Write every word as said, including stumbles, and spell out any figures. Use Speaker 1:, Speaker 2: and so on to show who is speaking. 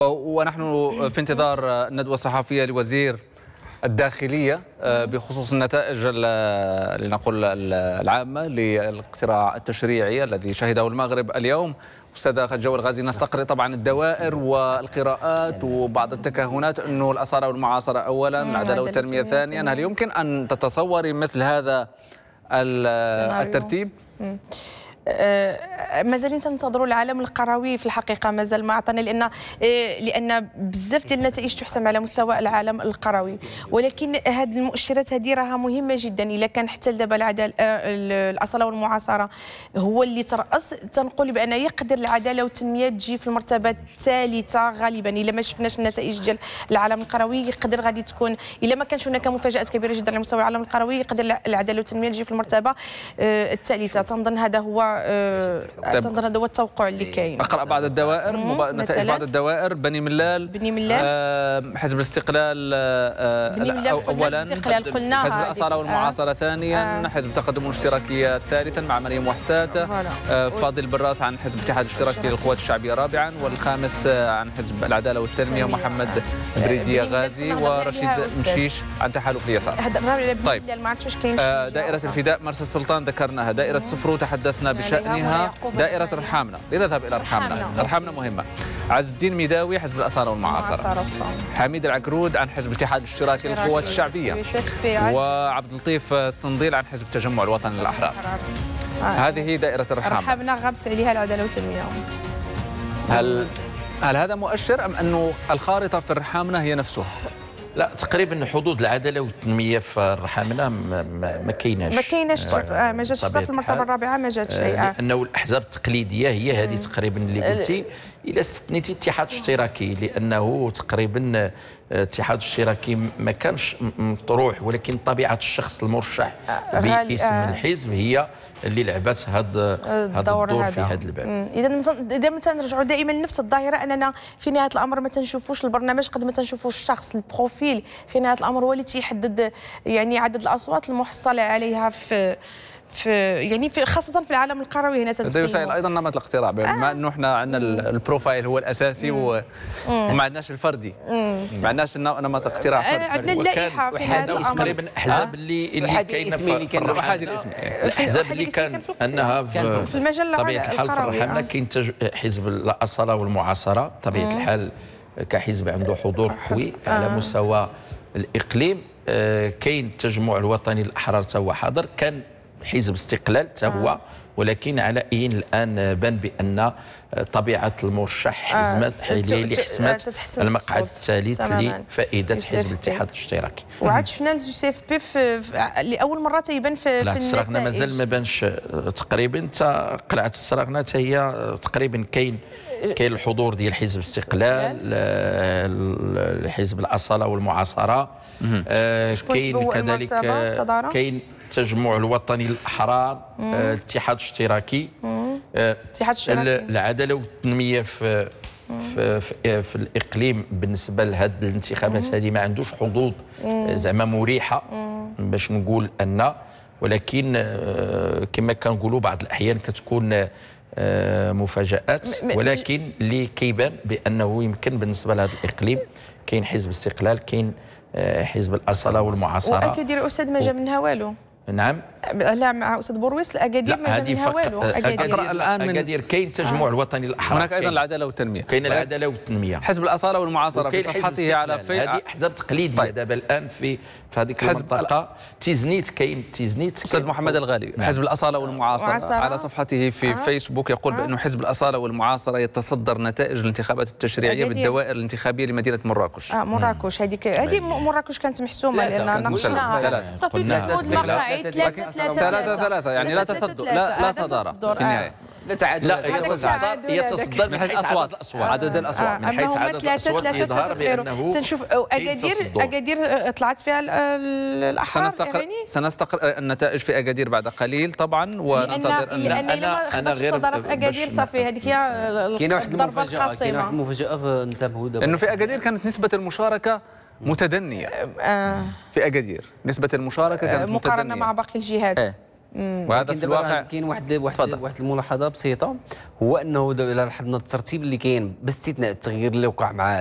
Speaker 1: ونحن في انتظار الندوة الصحفية لوزير الداخلية بخصوص النتائج لنقول العامة للاقتراع التشريعي الذي شهده المغرب اليوم. أستاذة خجو الغازي، نستقرئ طبعا الدوائر والقراءات وبعض التكهنات أنه الأصالة والمعاصرة أولا، العدالة والتنمية ثانيا. هل يمكن أن تتصوري مثل هذا الترتيب؟
Speaker 2: مازالين تنتظروا العالم القروي في الحقيقه، مازال ما عطانا، لان لان بزاف ديال النتائج تحسم على مستوى العالم القروي، ولكن هذه المؤشرات هذه راها مهمه جدا. الا كان حتى دابا العداله الاصاله والمعاصره هو اللي ترأس، تنقول بان يقدر العداله والتنميه تجي في المرتبه الثالثه غالبا. الا ما شفناش النتائج ديال العالم القروي يقدر غادي تكون، الا ما كانش هناك مفاجات كبيره جدا على مستوى العالم القروي يقدر العداله والتنميه تجي في المرتبه الثالثه. تنظن هذا هو تنظر هذا هو التوقع اللي كاين.
Speaker 1: اقرا بعض الدوائر، نتائج بعض الدوائر. بني ملال
Speaker 2: بني ملال
Speaker 1: آه حزب الاستقلال آه
Speaker 2: بني ملال
Speaker 1: اولا،
Speaker 2: الاستقلال قلناها،
Speaker 1: حزب الاصاله والمعاصره آه ثانيا، آه حزب التقدم والاشتراكيه ثالثا مع مريم وحساته، آه فاضل براس عن حزب الاتحاد الاشتراكي للقوات الشعبيه رابعا، والخامس عن حزب العداله والتنميه محمد بريديه غازي، ورشيد مشيش عن تحالف اليسار.
Speaker 2: طيب
Speaker 1: آه دائره الفداء مرسى السلطان ذكرناها، دائره صفرو تحدثنا بشأنها، دائرة رحامنا لنذهب إلى رحامنا. رحامنا مهمة. عز الدين ميداوي حزب الأصالة والمعاصرة، حميد العقرود عن حزب الاتحاد الاشتراكي للقوات الشعبية، وعبد اللطيف الصنديل عن حزب التجمع الوطني للأحرار. هذه دائرة الرحامة.
Speaker 2: رحامنا غابت عليها العدالة والتنمية.
Speaker 1: هل هل هذا مؤشر أم أنه الخارطة في الرحامنا هي نفسها؟
Speaker 3: لا، تقريبا حدود العداله والتنميه في الرحامنا ما, ما, ما كايناش
Speaker 2: ما كايناش آه ما جاتش حتى في المرتبه الرابعه، ما جاتش
Speaker 3: آه لانه الاحزاب التقليديه هي هذه تقريبا اللي قلتي، الى استثنيتي الاتحاد الاشتراكي، لانه تقريبا الاتحاد الاشتراكي ما كانش مطروح، ولكن طبيعه الشخص المرشح باسم آه الحزب هي اللي لعبت هذا هذا الدور في هذا الباب.
Speaker 2: اذا دائما تنرجعوا دائما لنفس الظاهره، اننا في نهايه الامر ما تنشوفوش البرنامج قد ما تنشوفوش الشخص، البروفيل في نهايه الامر هو اللي تيحدد يعني عدد الاصوات المحصله عليها في في يعني في خاصه في العالم القروي. هنا
Speaker 1: هذا يسهل ايضا نمط الاقتراع، بما آه. انه احنا عندنا البروفايل هو الاساسي و... وما عندناش الفردي، ما عندناش نمط اقتراع فردي.
Speaker 2: عندنا اللائحه في هذا الامر
Speaker 3: تقريبا الاحزاب اللي اللي كاينه في
Speaker 1: الوحيد الاسمي،
Speaker 3: الاحزاب اللي كان انها
Speaker 2: في المجال
Speaker 3: طبيعه الحال في الرحامنا كاين حزب الاصاله والمعاصره طبيعه الحال كحزب عنده حضور قوي على مستوى الاقليم. كاين التجمع الوطني للاحرار حتى هو حاضر، كان حزب استقلال حتى هو، ولكن على اين الان بان بان طبيعه المرشح حزمت هي اللي حسمت المقعد الثالث لفائده حزب الاتحاد الاشتراكي.
Speaker 2: وعاد شفنا الجي سي اف بي في لاول مره تيبان في
Speaker 3: لا السراغنا مازال ما بانش تقريبا، حتى قلعه السراغنا حتى هي تقريبا كاين كاين الحضور ديال حزب الاستقلال، حزب الاصاله والمعاصره، كاين كذلك كاين التجمع الوطني للاحرار، الاتحاد الاشتراكي،
Speaker 2: الاتحاد الاشتراكي
Speaker 3: العداله والتنميه في في, في, في الاقليم. بالنسبه لهذه الانتخابات هذه ما عندوش حظوظ زعما مريحه باش نقول ان، ولكن كما كنقولوا بعض الاحيان كتكون مفاجآت، ولكن اللي كيبان بانه يمكن بالنسبه لهذا الاقليم كاين حزب استقلال، كاين حزب الاصاله والمعاصره.
Speaker 2: واكادير الاستاذ ما جا منها والو.
Speaker 3: نعم،
Speaker 2: لا مع استاذ بورويس الاكادير ما جا منها والو.
Speaker 3: اكادير الان اكادير كاين التجمع آه. الوطني للاحرار،
Speaker 1: هناك ايضا العداله والتنميه،
Speaker 3: كاين العداله والتنميه،
Speaker 1: حزب الاصاله والمعاصره في صفحته على في
Speaker 3: هذه احزاب تقليديه. طيب. دابا الان في في هذيك المنطقه تيزنيت، كاين تيزنيت.
Speaker 1: استاذ محمد الغالي، نعم. حزب الاصاله والمعاصره معاصرة. على صفحته في آه. فيسبوك يقول آه. بانه حزب الاصاله والمعاصره يتصدر نتائج الانتخابات التشريعيه بالدوائر الانتخابيه لمدينه مراكش.
Speaker 2: اه مراكش هذيك هذه مراكش كانت محسومه لان ناقشناها صافي تسود المقاعد ثلاثه ثلاثه
Speaker 1: ثلاثة ثلاثة يعني لا تصدر، لا لا صدارة في النهاية،
Speaker 3: لا تعادل، لا يتصدر يتصدر من حيث عدد الاصوات،
Speaker 1: عدد الاصوات،
Speaker 3: من حيث عدد الاصوات يظهر بانه
Speaker 2: تنشوف اكادير اكادير طلعت فيها الاحرار.
Speaker 1: سنستقر سنستقر النتائج في اكادير بعد قليل طبعا، وننتظر
Speaker 2: ان انا انا غير في اكادير صافي هذيك هي الضربه القاصمه.
Speaker 4: كاينه واحد المفاجاه نتابعوا دابا،
Speaker 1: انه في اكادير كانت نسبه المشاركه متدنيه.
Speaker 2: آه.
Speaker 1: في اكادير نسبه المشاركه كانت
Speaker 2: مقارنه مع باقي الجهات.
Speaker 1: آه. وهذا
Speaker 4: ولكن
Speaker 1: في
Speaker 4: دابا
Speaker 1: الواقع
Speaker 4: كاين واحد واحد
Speaker 1: تفضل.
Speaker 4: واحد الملاحظه بسيطه، هو انه دابا الا لاحظنا الترتيب اللي كاين باستثناء التغيير اللي وقع مع